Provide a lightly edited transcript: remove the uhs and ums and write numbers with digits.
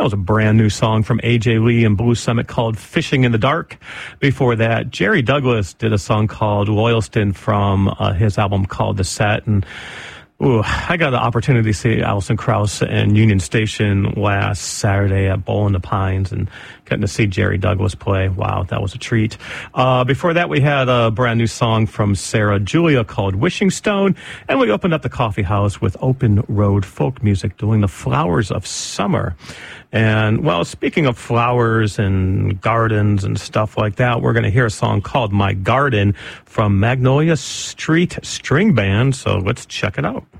That was a brand new song from A.J. Lee and Blue Summit called Fishing in the Dark. Before that, Jerry Douglas did a song called Loyalston from his album called The Set. And I got the opportunity to see Alison Krauss and Union Station last Saturday at Bowl in the Pines and getting to see Jerry Douglas play. Wow, that was a treat. Before that, we had a brand new song from Sarah Julia called Wishing Stone, and we opened up the coffee house with Open Road Folk Music doing The Flowers of Summer. And, well, speaking of flowers and gardens and stuff like that, we're going to hear a song called My Garden from Magnolia Street String Band, so let's check it out.